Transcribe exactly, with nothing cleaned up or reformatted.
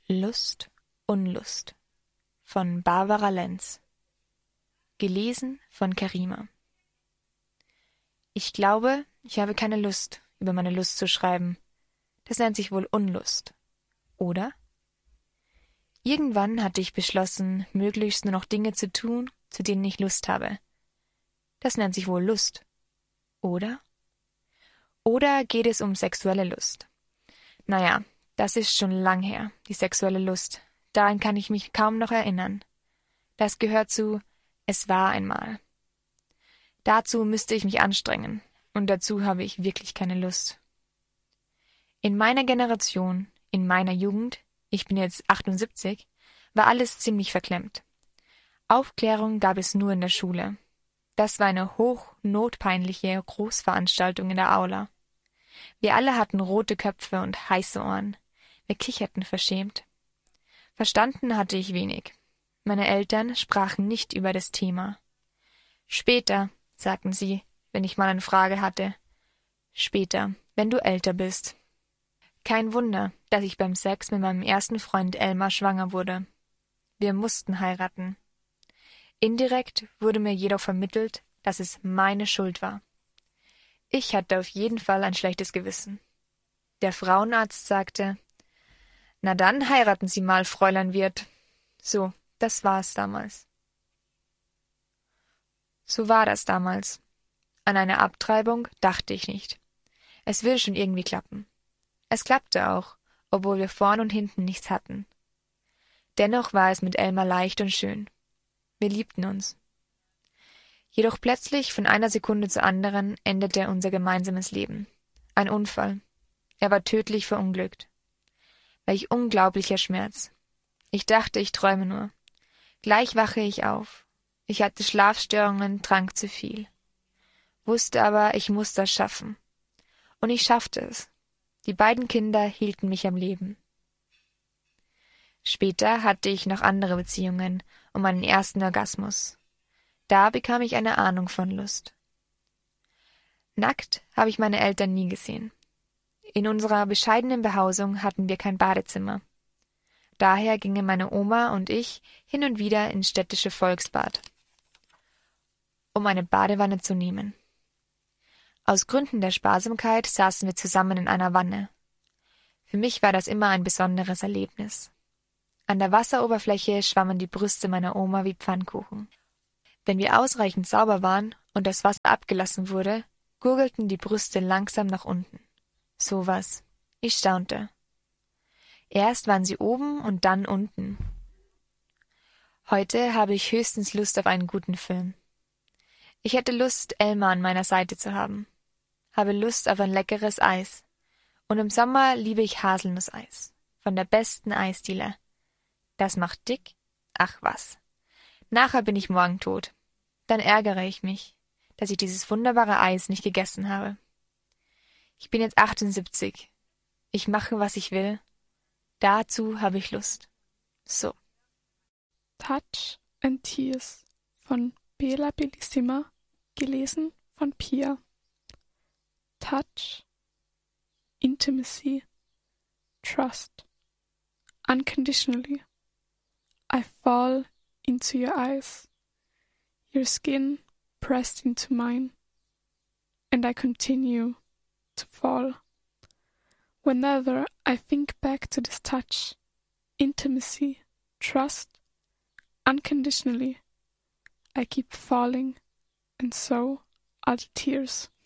Lust, Unlust von Barbara Lenz. Gelesen von Karima. Ich glaube, ich habe keine Lust, über meine Lust zu schreiben. Das nennt sich wohl Unlust. Oder? Irgendwann hatte ich beschlossen, möglichst nur noch Dinge zu tun, zu denen ich Lust habe. Das nennt sich wohl Lust. Oder? Oder geht es um sexuelle Lust? Naja, das ist schon lang her, die sexuelle Lust. Daran kann ich mich kaum noch erinnern. Das gehört zu »Es war einmal«. Dazu müsste ich mich anstrengen, und dazu habe ich wirklich keine Lust. In meiner Generation, in meiner Jugend, ich bin jetzt achtundsiebzig, war alles ziemlich verklemmt. Aufklärung gab es nur in der Schule. Das war eine hochnotpeinliche Großveranstaltung in der Aula. Wir alle hatten rote Köpfe und heiße Ohren. Wir kicherten verschämt. Verstanden hatte ich wenig. Meine Eltern sprachen nicht über das Thema. Später, sagten sie, wenn ich mal eine Frage hatte. Später, wenn du älter bist. Kein Wunder, dass ich beim Sex mit meinem ersten Freund Elmar schwanger wurde. Wir mussten heiraten. Indirekt wurde mir jedoch vermittelt, dass es meine Schuld war. Ich hatte auf jeden Fall ein schlechtes Gewissen. Der Frauenarzt sagte, »Na dann heiraten Sie mal, Fräulein Wirth.« So, das war es damals. So war das damals. An eine Abtreibung dachte ich nicht. Es würde schon irgendwie klappen. Es klappte auch, obwohl wir vorn und hinten nichts hatten. Dennoch war es mit Elmar leicht und schön. Wir liebten uns. Jedoch plötzlich von einer Sekunde zur anderen endete unser gemeinsames Leben. Ein Unfall. Er war tödlich verunglückt. Welch unglaublicher Schmerz. Ich dachte, ich träume nur. Gleich wache ich auf. Ich hatte Schlafstörungen, trank zu viel. Wusste aber, ich muss das schaffen. Und ich schaffte es. Die beiden Kinder hielten mich am Leben. Später hatte ich noch andere Beziehungen und meinen ersten Orgasmus. Da bekam ich eine Ahnung von Lust. Nackt habe ich meine Eltern nie gesehen. In unserer bescheidenen Behausung hatten wir kein Badezimmer. Daher gingen meine Oma und ich hin und wieder ins städtische Volksbad, um eine Badewanne zu nehmen. Aus Gründen der Sparsamkeit saßen wir zusammen in einer Wanne. Für mich war das immer ein besonderes Erlebnis. An der Wasseroberfläche schwammen die Brüste meiner Oma wie Pfannkuchen. Wenn wir ausreichend sauber waren und das Wasser abgelassen wurde, gurgelten die Brüste langsam nach unten. So was. Ich staunte. Erst waren sie oben und dann unten. Heute habe ich höchstens Lust auf einen guten Film. Ich hätte Lust, Elmar an meiner Seite zu haben. Habe Lust auf ein leckeres Eis. Und im Sommer liebe ich Haselnusseis. Von der besten Eisdiele. Das macht dick? Ach was. Nachher bin ich morgen tot. Dann ärgere ich mich, dass ich dieses wunderbare Eis nicht gegessen habe. Ich bin jetzt achtundsiebzig. Ich mache, was ich will. Dazu habe ich Lust. So. Touch and Tears von Bela Bellissima, gelesen von Pia. Touch, Intimacy, Trust. Unconditionally. I fall into your eyes, your skin pressed into mine, and I continue to fall. Whenever I think back to this touch, intimacy, trust, unconditionally, I keep falling, and so are the tears.